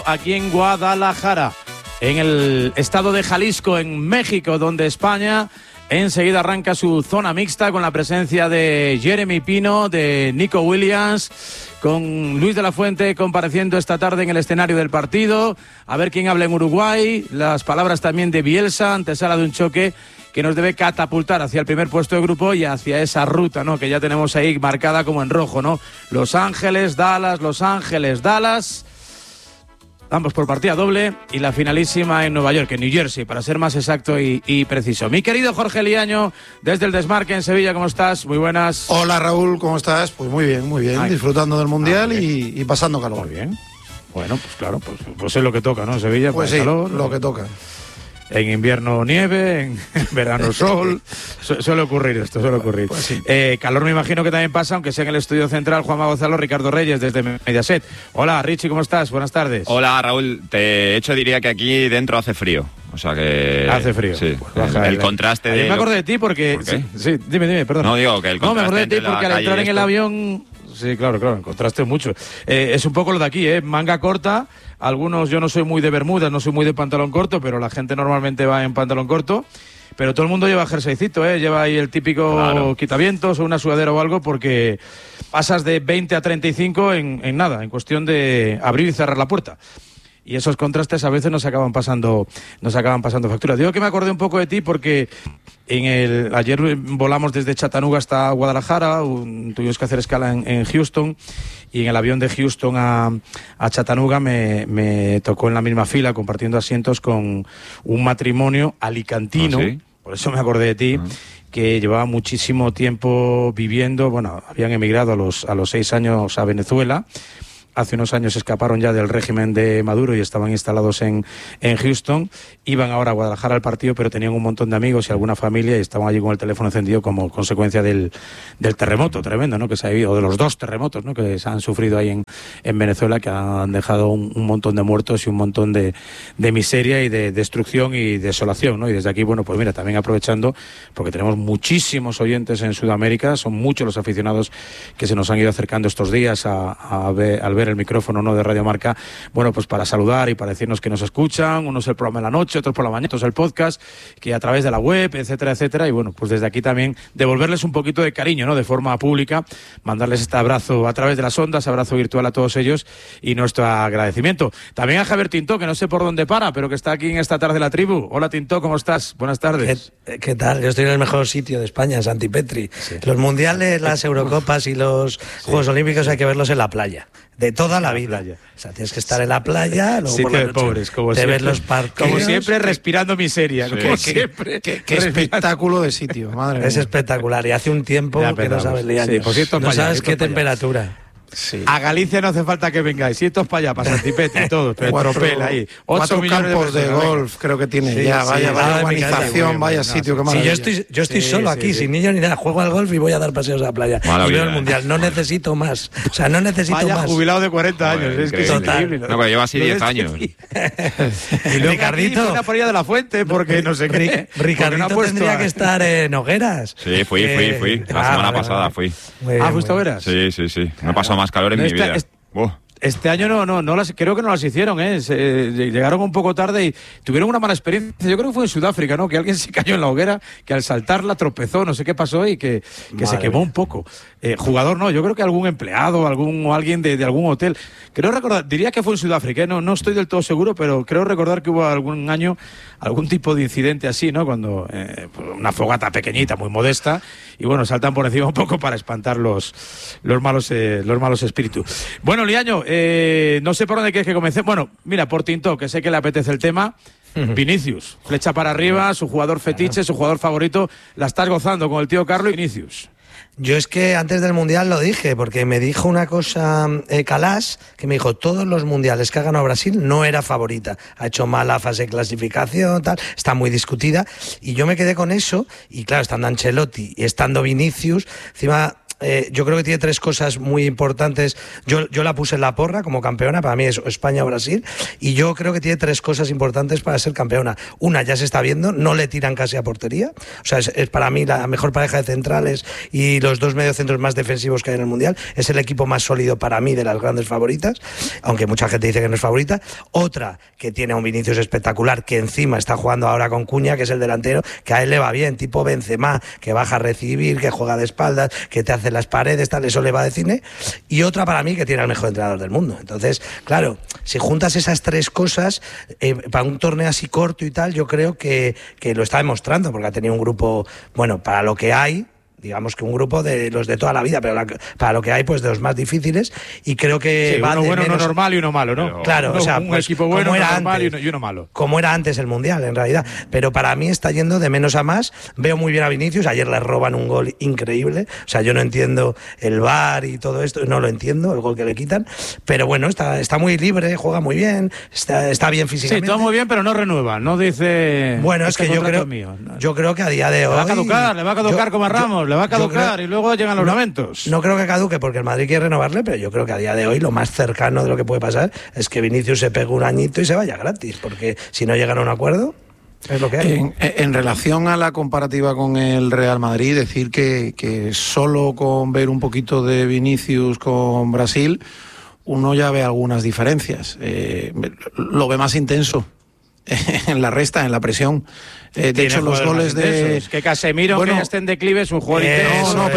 Aquí en Guadalajara, en el estado de Jalisco, en México, donde España enseguida arranca su zona mixta con la presencia de Jeremy Pino, de Nico Williams, con Luis de la Fuente compareciendo esta tarde en el escenario del partido. A ver quién habla en Uruguay. Las palabras también de Bielsa, antesala de un choque que nos debe catapultar hacia el primer puesto de grupo y hacia esa ruta, ¿no?, que ya tenemos ahí marcada como en rojo, ¿no? Los Ángeles, Dallas. Ambos por partida doble y la finalísima en Nueva York, en New Jersey, para ser más exacto y preciso. Mi querido Jorge Liaño, desde el Desmarque en Sevilla, ¿cómo estás? Muy buenas. Hola Raúl, ¿cómo estás? Pues muy bien, disfrutando del Mundial y pasando calor. Muy bien. Bueno, pues claro, pues es lo que toca, ¿no? Sevilla, pues sí, calor, lo que toca. En invierno nieve, en verano sol. Suele ocurrir esto, suele ocurrir. Pues sí. Calor me imagino que también pasa, aunque sea en el estudio central, Juanma Gonzalo, Ricardo Reyes, desde Mediaset. Hola, Richie, ¿cómo estás? Buenas tardes. Hola, Raúl. De hecho, diría que aquí dentro hace frío. O sea que... Hace frío. Sí. Pues el contraste de... Me acordé de ti porque... ¿Por qué? Sí, dime, perdón. No, digo que el contraste... No, me acordé de ti porque al entrar en el avión... Sí, claro, contraste mucho. Es un poco lo de aquí, manga corta. Algunos, yo no soy muy de bermudas, no soy muy de pantalón corto, pero la gente normalmente va en pantalón corto. Pero todo el mundo lleva jerseycito, lleva ahí el típico quitavientos o una sudadera o algo, porque pasas de 20 a 35 en nada, en cuestión de abrir y cerrar la puerta. Y esos contrastes a veces nos acaban pasando factura. Digo que me acordé un poco de ti porque ayer volamos desde Chattanooga hasta Guadalajara, tuvimos que hacer escala en Houston, y en el avión de Houston a Chattanooga me tocó en la misma fila, compartiendo asientos con un matrimonio alicantino. ¿Ah, sí? Por eso me acordé de ti. Que llevaba muchísimo tiempo viviendo, habían emigrado a los 6 años a Venezuela. Hace unos años escaparon ya del régimen de Maduro y estaban instalados en Houston. Iban ahora a Guadalajara al partido, pero tenían un montón de amigos y alguna familia y estaban allí con el teléfono encendido como consecuencia del terremoto tremendo, ¿no?, que se ha vivido, o de los 2 terremotos, ¿no?, que se han sufrido ahí en Venezuela, que han dejado un montón de muertos y un montón de miseria y de destrucción y desolación, ¿no? Y desde aquí, pues mira, también aprovechando, porque tenemos muchísimos oyentes en Sudamérica, son muchos los aficionados que se nos han ido acercando estos días al ver el micrófono, ¿no?, de Radio Marca, pues para saludar y para decirnos que nos escuchan, unos el programa en la noche, otros por la mañana, otros el podcast, que a través de la web, etcétera, y pues desde aquí también devolverles un poquito de cariño, ¿no?, de forma pública, mandarles este abrazo a través de las ondas, abrazo virtual a todos ellos y nuestro agradecimiento. También a Javier Tintó, que no sé por dónde para, pero que está aquí en esta tarde la tribu. Hola Tintó, ¿cómo estás? Buenas tardes. ¿Qué tal? Yo estoy en el mejor sitio de España, en Santipetri. Sí. Los mundiales, las Eurocopas y los Juegos Olímpicos hay que verlos en la playa. De toda la vida. O sea, tienes que estar en la playa, luego sitio por la de noche pobres, como te siempre. ves los partidos. Como siempre, respirando miseria. Sí. Como siempre. Qué espectáculo de sitio, madre mía. Es espectacular. Y hace un tiempo que no sabes liaños. Sí, por cierto, no sabes qué temperatura. Sí. A Galicia no hace falta que vengáis. Si estos para allá, para Santipetri y todo. Tropel ahí. 4 campos de golf creo que tiene. Sí, ya, vaya urbanización, vaya sitio, qué maravilla. Sí, yo estoy solo aquí, sin niños ni nada. Juego al golf y voy a dar paseos a la playa. Maravilla, y veo el mundial. No necesito más. O sea, no necesito vaya más. Jubilado de 40 años. Es que es increíble. No, pero lleva así 10 años. Y luego Ricardito. una por allá de la Fuente, porque no sé qué. Ricardito tendría que estar en Hogueras. Sí, fui. La semana pasada fui. ¿Fuiste a Hogueras? Sí. No he pasado más calor en mi vida. Este año creo que no las hicieron, llegaron un poco tarde y tuvieron una mala experiencia. Yo creo que fue en Sudáfrica, ¿no? Que alguien se cayó en la hoguera, que al saltarla tropezó, no sé qué pasó y que se quemó un poco. Jugador no, yo creo que algún empleado, o alguien de algún hotel. Creo recordar, diría que fue en Sudáfrica, no estoy del todo seguro, pero creo recordar que hubo algún año algún tipo de incidente así, ¿no? Cuando una fogata pequeñita, muy modesta, y saltan por encima un poco para espantar los malos espíritus. Bueno, Liaño, no sé por dónde quieres que comencemos. Bueno, mira, por Tintó, que sé que le apetece el tema. Vinicius, flecha para arriba, su jugador fetiche, su jugador favorito. La estás gozando con el tío Carlos y Vinicius. Yo es que antes del Mundial lo dije, porque me dijo una cosa Calas, que me dijo, todos los mundiales que ha ganado Brasil no era favorita. Ha hecho mala fase de clasificación, tal, está muy discutida. Y yo me quedé con eso, y claro, estando Ancelotti y estando Vinicius, encima yo creo que tiene 3 cosas muy importantes. Yo la puse en la porra como campeona, para mí es España o Brasil, y yo creo que tiene 3 cosas importantes para ser campeona. Una, ya se está viendo, no le tiran casi a portería, o sea, es para mí la mejor pareja de centrales y los 2 mediocentros más defensivos que hay en el Mundial. Es el equipo más sólido para mí de las grandes favoritas, aunque mucha gente dice que no es favorita. Otra, que tiene a un Vinicius espectacular, que encima está jugando ahora con Cuña, que es el delantero, que a él le va bien, tipo Benzema, que baja a recibir, que juega de espaldas, que te hace las paredes, tal, eso le va de cine. Y otra para mí, que tiene al mejor entrenador del mundo. Entonces, claro, si juntas esas 3 cosas, para un torneo así corto y tal, yo creo que lo está demostrando, porque ha tenido un grupo, bueno, para lo que hay, digamos que un grupo de los de toda la vida, pero para lo que hay, pues de los más difíciles, y creo que sí, va uno de bueno, menos... uno normal y uno malo, ¿no? Pero, claro, o sea, un pues, equipo bueno, como era uno normal antes, y uno malo. como era antes el Mundial, en realidad. Pero para mí está yendo de menos a más. Veo muy bien a Vinicius, ayer le roban un gol increíble, o sea, yo no entiendo el VAR y todo esto, no lo entiendo, el gol que le quitan, pero bueno, está muy libre, juega muy bien, está bien físicamente. Sí, todo muy bien, pero no renueva, no dice... Bueno, es que yo creo que a día de hoy... Le va a caducar como a Ramos, le va a caducar y luego llegan los lamentos. No creo que caduque porque el Madrid quiere renovarle, pero yo creo que a día de hoy lo más cercano de lo que puede pasar es que Vinicius se pegue un añito y se vaya gratis, porque si no llegan a un acuerdo, es lo que hay. En relación a la comparativa con el Real Madrid, decir que solo con ver un poquito de Vinicius con Brasil, uno ya ve algunas diferencias. Lo ve más intenso en la resta, en la presión. De hecho, los goles de... Es que Casemiro, bueno, que ya esté en declive, es un jugador intenso. No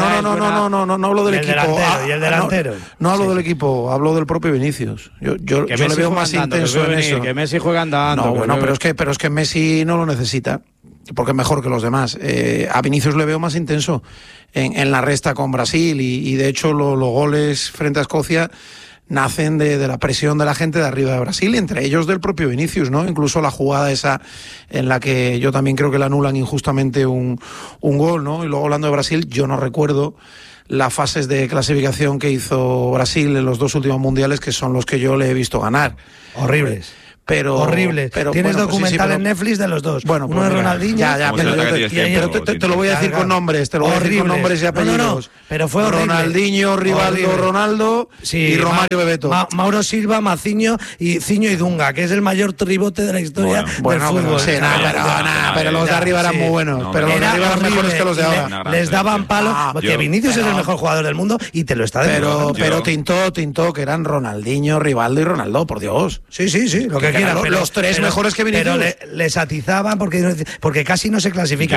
hablo del equipo. ¿Y el delantero? No hablo del equipo, hablo del propio Vinicius. Yo le veo más intenso en eso. Que Messi juega andando. No, bueno, pero es que Messi no lo necesita, porque es mejor que los demás. A Vinicius le veo más intenso en la resta con Brasil, y de hecho los goles frente a Escocia nacen de la presión de la gente de arriba de Brasil, entre ellos del propio Vinicius, ¿no? Incluso la jugada esa en la que yo también creo que le anulan injustamente un gol, ¿no? Y luego, hablando de Brasil, yo no recuerdo las fases de clasificación que hizo Brasil en los 2 últimos mundiales, que son los que yo le he visto ganar. Horribles. Pero horrible. Tienes documental en Netflix de los 2. Bueno, uno de Ronaldinho. Pero te lo voy a decir con nombres, y apellidos. Pero fue horrible. Ronaldinho, Rivaldo, Ronaldo, y Romario Bebeto. Mauro Silva, Maciño y Dunga, que es el mayor tribote de la historia del fútbol. Pero los de arriba eran muy buenos. Pero los de arriba eran mejores que los de ahora. Les daban palo, porque Vinicius es el mejor jugador del mundo y te lo está demostrando. Pero tintó que eran Ronaldinho, Rivaldo y Ronaldo, por Dios. Sí, lo que quieran, pero los 3 mejores que Vinicius. Pero les atizaban porque casi no se clasifican.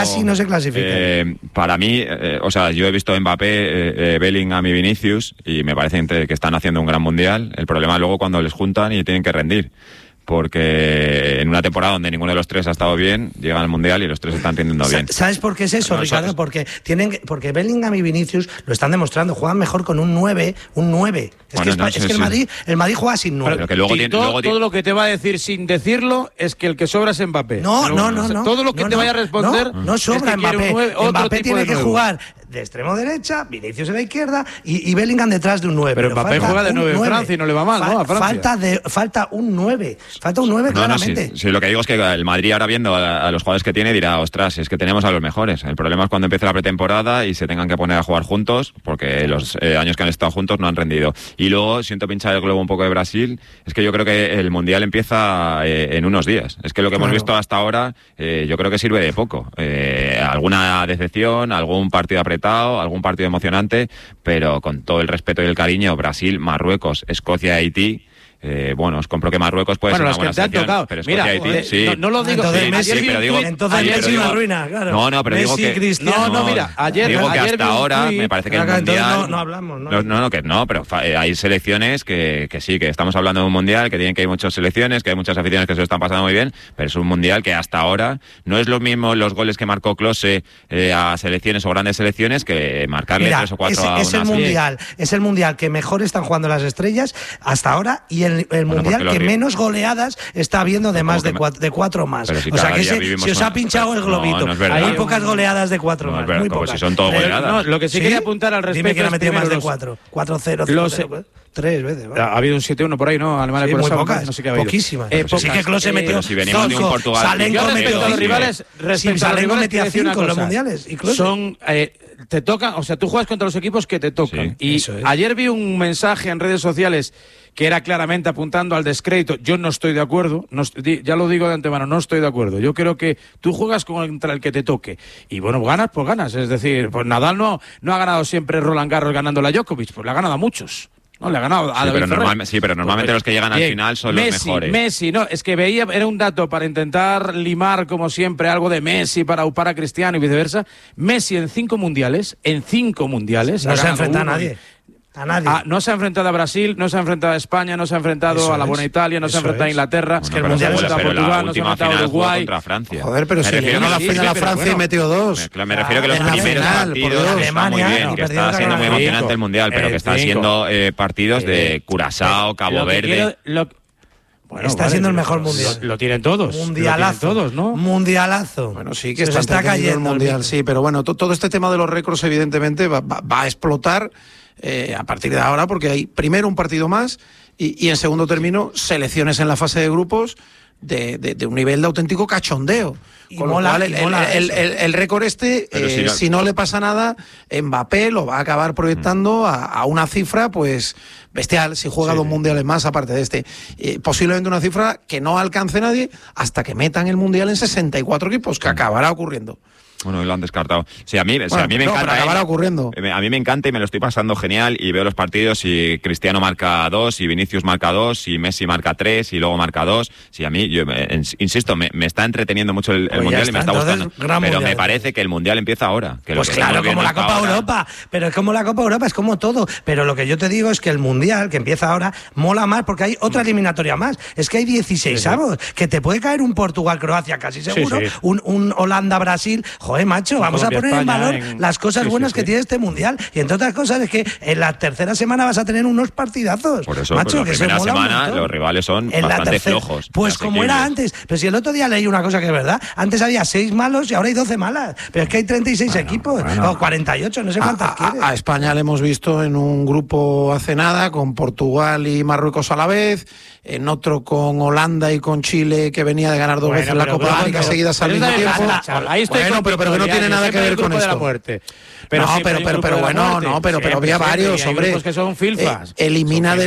Para mí, o sea, yo he visto Mbappé, Bellingham y Vinicius, y me parece que están haciendo un gran mundial. El problema luego cuando les juntan y tienen que rendir, porque en una temporada donde ninguno de los 3 ha estado bien, llegan al mundial y los 3 están rindiendo bien. ¿Sabes por qué es eso, Ricardo? Porque Bellingham y Vinicius lo están demostrando, juegan mejor con un 9. Es que el Madrid juega sin 9. Pero que luego todo lo que te va a decir sin decirlo es que el que sobra es Mbappé. No. Todo lo que te vaya a responder no sobra es que Mbappé. Mbappé tiene que jugar de extremo derecha, Vinicius en la izquierda y Bellingham detrás de un 9. Pero Mbappé juega de 9 en Francia y no le va mal, ¿no? A Francia. Falta un 9. Falta un 9 claramente. Sí, lo que digo es que el Madrid ahora viendo a los jugadores que tiene dirá, ostras, es que tenemos a los mejores. El problema es cuando empiece la pretemporada y se tengan que poner a jugar juntos, porque los años que han estado juntos no han rendido. Y luego, siento pinchar el globo un poco de Brasil, es que yo creo que el Mundial empieza en unos días. Es que lo que hemos visto hasta ahora, yo creo que sirve de poco. Alguna decepción, algún partido apretado, algún partido emocionante, pero con todo el respeto y el cariño, Brasil, Marruecos, Escocia, Haití... bueno, os compro que Marruecos puede ser una buena selección, pero Escocia, Haití, sí. No lo digo. Entonces Messi una ruina, claro. No, pero digo que... ayer... Digo que hasta ahora me parece que el Mundial... No hablamos, ¿no? Pero hay selecciones que sí, que estamos hablando de un Mundial, que tienen que ir muchas selecciones, que hay muchas aficiones que se lo están pasando muy bien, pero es un Mundial que hasta ahora no es lo mismo los goles que marcó Klose a selecciones o grandes selecciones que marcarle 3 o 4 a una. Es el Mundial que mejor están jugando las estrellas hasta ahora y el Mundial que menos goleadas está habiendo de más de 4 más. O sea que se os ha pinchado el globito. Hay pocas goleadas de 4 más. Muy pocas. Si son todo goleadas. Lo que sí quería apuntar al respecto. Dime que no ha metido más de 4. 4-0, 5-0. 3 veces. ¿Vale? Ha habido un 7-1 por ahí, ¿no? Alemania muy pocas. No sé qué ha habido. Poquísimas. Sí que Klose metió. Si venimos de un Portugal. Respecto a los rivales, Salenko metía 5 en los mundiales. Son te tocan, o sea, tú juegas contra los equipos que te tocan. Sí, y ayer vi un mensaje en redes sociales que era claramente apuntando al descrédito. Yo no estoy de acuerdo, ya lo digo de antemano, no estoy de acuerdo. Yo creo que tú juegas contra el que te toque. Y bueno, ganas, pues ganas. Es decir, pues Nadal no ha ganado siempre Roland Garros ganando a Djokovic, pues le ha ganado a muchos. No, le ha ganado a David Ferrer. Pero normalmente pues, los que llegan al final son los mejores. Messi, no, es que veía, era un dato para intentar limar, como siempre, algo de Messi para upar a Cristiano y viceversa. Messi en 5 mundiales, no se enfrenta a nadie. A nadie. No se ha enfrentado a Brasil, no se ha enfrentado a España, no se ha enfrentado a la buena Italia, no se ha enfrentado a Inglaterra. Es que el Mundial se ha enfrentado a Portugal, no se ha enfrentado a Uruguay. Contra Francia. Joder, pero si ganó la final a Francia y metió 2. Me refiero que los primeros partidos está muy bien, que está siendo muy emocionante el Mundial, pero que están siendo partidos de Curazao, Cabo Verde. Está siendo el mejor mundial. Lo tienen todos. Mundialazo. Todos, ¿no? Mundialazo. Bueno, sí, que está cayendo el mundial, sí, pero bueno, todo este tema de los récords evidentemente va a explotar a partir de ahora, porque hay primero un partido más y en segundo término selecciones en la fase de grupos de un nivel de auténtico cachondeo. Con lo cual, el récord si no le pasa nada, Mbappé lo va a acabar proyectando a una cifra pues bestial, si juega 2 mundiales más aparte de este. Posiblemente una cifra que no alcance nadie hasta que metan el mundial en 64 equipos, que acabará ocurriendo. Bueno, lo han descartado. Sí, a mí me encanta. Pero acabará ocurriendo. A mí me encanta y me lo estoy pasando genial y veo los partidos y Cristiano marca 2 y Vinicius marca 2 y Messi marca 3 y luego marca 2. Sí, a mí, insisto, me está entreteniendo mucho el Mundial y me está gustando. Pero me parece que el Mundial empieza ahora. Que pues claro, como la Copa Europa. Pero es como la Copa Europa, es como todo. Pero lo que yo te digo es que el Mundial, que empieza ahora, mola más porque hay otra eliminatoria más. Es que hay 16avos, que te puede caer un Portugal-Croacia casi seguro, un Holanda-Brasil. Joder, macho, vamos a poner en valor las cosas buenas que tiene este Mundial. Y entre otras cosas es que en la tercera semana vas a tener unos partidazos. Por eso, macho, la primera semana los rivales son bastante flojos. Pues como era antes. Pero si el otro día leí una cosa que es verdad, antes había 6 malos y ahora hay 12 malas. Pero es que hay 36 equipos, o 48, no sé cuántas quieres. A España le hemos visto en un grupo hace nada, con Portugal y Marruecos a la vez, en otro con Holanda y con Chile, que venía de ganar 2 veces la Copa América seguidas al mismo tiempo. Pero que no tiene nada que ver con esto. Pero había varios, hombre. que son filfas. Elimina de